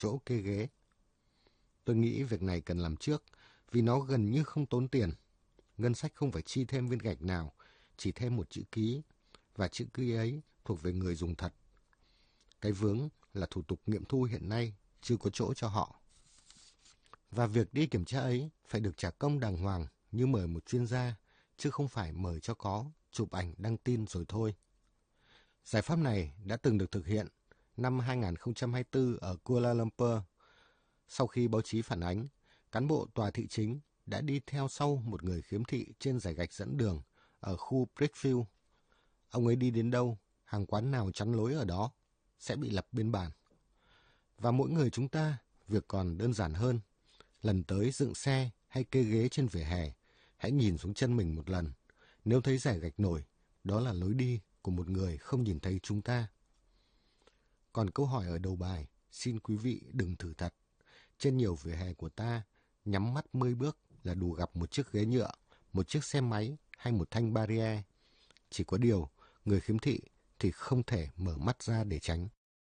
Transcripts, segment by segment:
chỗ kê ghế. Tôi nghĩ việc này cần làm trước vì nó gần như không tốn tiền. Ngân sách không phải chi thêm viên gạch nào, chỉ thêm một chữ ký, và chữ ký ấy thuộc về người dùng thật. Cái vướng là thủ tục nghiệm thu hiện nay chưa có chỗ cho họ. Và việc đi kiểm tra ấy phải được trả công đàng hoàng như mời một chuyên gia, chứ không phải mời cho có, chụp ảnh đăng tin rồi thôi. Giải pháp này đã từng được thực hiện năm 2024 ở Kuala Lumpur. Sau khi báo chí phản ánh, cán bộ tòa thị chính đã đi theo sau một người khiếm thị trên dải gạch dẫn đường ở khu Brickfield. Ông ấy đi đến đâu, hàng quán nào chắn lối ở đó sẽ bị lập biên bản. Và mỗi người chúng ta, việc còn đơn giản hơn. Lần tới dựng xe hay kê ghế trên vỉa hè, hãy nhìn xuống chân mình một lần. Nếu thấy dải gạch nổi, đó là lối đi của một người không nhìn thấy chúng ta. Còn câu hỏi ở đầu bài, xin quý vị đừng thử thật. Trên nhiều vỉa hè của ta, nhắm mắt 10 bước là đủ gặp một chiếc ghế nhựa, một chiếc xe máy hay một thanh barrier. Chỉ có điều, người khiếm thị thì không thể mở mắt ra để tránh.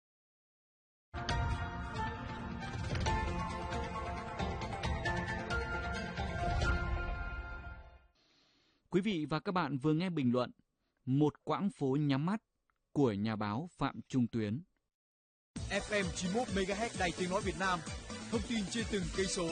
Quý vị và các bạn vừa nghe bình luận Một quãng phố nhắm mắt của nhà báo Phạm Trung Tuyến. FM 91 MHz Đài Tiếng nói Việt Nam. Thông tin trên từng cây số.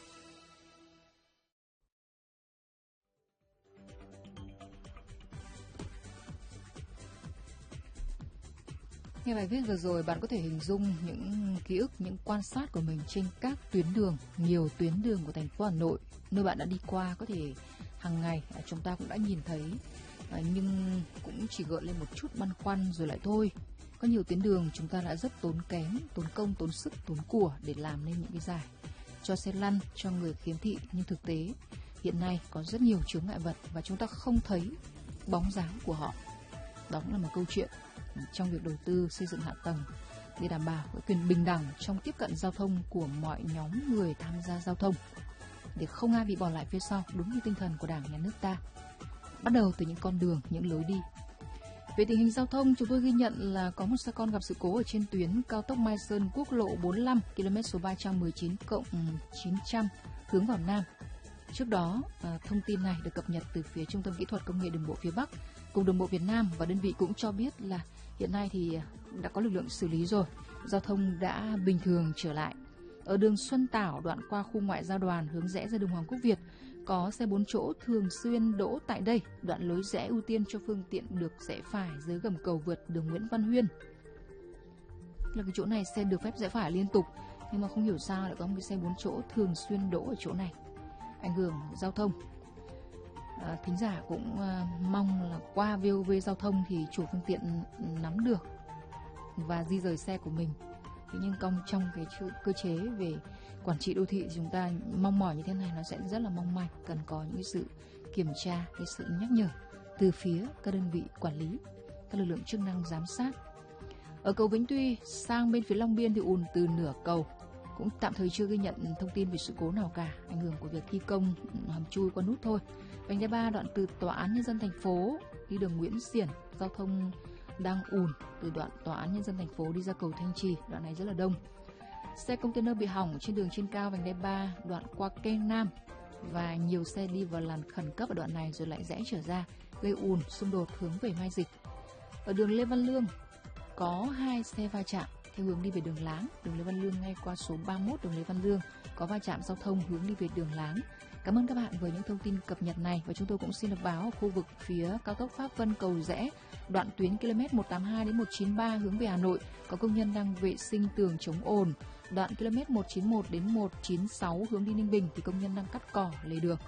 Nghe bài viết vừa rồi, bạn có thể hình dung những ký ức, những quan sát của mình trên các tuyến đường, nhiều tuyến đường của thành phố Hà Nội, nơi bạn đã đi qua. Có thể hàng ngày chúng ta cũng đã nhìn thấy, nhưng cũng chỉ gợi lên một chút băn khoăn rồi lại thôi. Có nhiều tuyến đường chúng ta đã rất tốn kém, tốn công, tốn sức, tốn của để làm nên những cái giải cho xe lăn, cho người khiếm thị. Nhưng thực tế hiện nay có rất nhiều chướng ngại vật và chúng ta không thấy bóng dáng của họ. Đó cũng là một câu chuyện trong việc đầu tư xây dựng hạ tầng để đảm bảo quyền bình đẳng trong tiếp cận giao thông của mọi nhóm người tham gia giao thông, để không ai bị bỏ lại phía sau, đúng như tinh thần của Đảng, Nhà nước ta. Bắt đầu từ những con đường, những lối đi. Về tình hình giao thông, chúng tôi ghi nhận là có một xe con gặp sự cố ở trên tuyến cao tốc Mai Sơn, quốc lộ 45, km số 319+900 hướng vào Nam. Trước đó, thông tin này được cập nhật từ phía Trung tâm Kỹ thuật Công nghệ Đường bộ phía Bắc, Cục Đường bộ Việt Nam, và đơn vị cũng cho biết là hiện nay thì đã có lực lượng xử lý rồi, giao thông đã bình thường trở lại. Ở đường Xuân Tảo, đoạn qua khu ngoại giao Đoàn hướng rẽ ra đường Hoàng Quốc Việt, có xe 4 chỗ thường xuyên đỗ tại đây. Đoạn lối rẽ ưu tiên cho phương tiện được rẽ phải dưới gầm cầu vượt đường Nguyễn Văn Huyên. Là cái chỗ này xe được phép rẽ phải liên tục, nhưng mà không hiểu sao lại có một cái xe 4 chỗ thường xuyên đỗ ở chỗ này, ảnh hưởng giao thông. Thính giả cũng mong là qua VOV Giao thông thì chủ phương tiện nắm được và di rời xe của mình. Thế nhưng trong cái cơ chế về quản trị đô thị, chúng ta mong mỏi như thế này nó sẽ rất là mong manh, cần có những cái sự kiểm tra, cái sự nhắc nhở từ phía các đơn vị quản lý, các lực lượng chức năng giám sát. Ở cầu Vĩnh Tuy sang bên phía Long Biên thì ùn từ nửa cầu, cũng tạm thời chưa ghi nhận thông tin về sự cố nào cả, ảnh hưởng của việc thi công hầm chui qua nút thôi. Vành đai 3 đoạn từ Tòa án Nhân dân thành phố đi đường Nguyễn Xiển, giao thông đang ùn từ đoạn Tòa án Nhân dân thành phố đi ra cầu Thanh Trì, đoạn này rất là đông. Xe container bị hỏng trên đường trên cao vành đai 3 đoạn qua Kênh Nam, và nhiều xe đi vào làn khẩn cấp ở đoạn này rồi lại rẽ trở ra, gây ùn xung đột hướng về Mai Dịch. Ở đường Lê Văn Lương có 2 xe va chạm theo hướng đi về đường Láng, đường Lê Văn Lương ngay qua số 31 đường Lê Văn Lương có va chạm giao thông hướng đi về đường Láng. Cảm ơn các bạn với những thông tin cập nhật này, và chúng tôi cũng xin được báo ở khu vực phía cao tốc Pháp Vân Cầu Rẽ, đoạn tuyến km 182 đến 193 hướng về Hà Nội có công nhân đang vệ sinh tường chống ồn. Đoạn km 191 đến 196 hướng đi Ninh Bình thì công nhân đang cắt cỏ lề đường.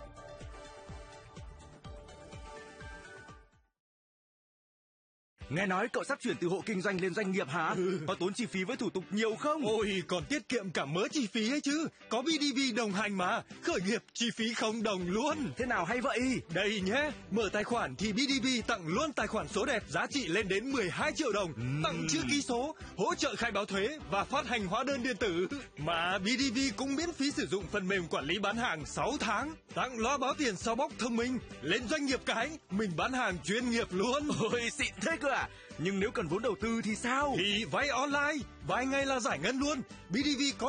Nghe nói cậu sắp chuyển từ hộ kinh doanh lên doanh nghiệp hả? Có tốn chi phí với thủ tục nhiều không? Ôi, còn tiết kiệm cả mớ chi phí ấy chứ. Có BDV đồng hành mà. Khởi nghiệp chi phí không đồng luôn. Thế nào hay vậy? Đây nhé. Mở tài khoản thì BDV tặng luôn tài khoản số đẹp giá trị lên đến 12 triệu đồng. Tặng chữ ký số, hỗ trợ khai báo thuế và phát hành hóa đơn điện tử. Mà BDV cũng miễn phí sử dụng phần mềm quản lý bán hàng 6 tháng. Tặng loa báo tiền sau bóc thông minh. Lên doanh nghiệp cái, mình bán hàng chuyên nghiệp luôn. Ôi, xịn thế cơ à? cả. Nhưng nếu cần vốn đầu tư thì sao? Thì vay online, vài ngày là giải ngân luôn. BDV có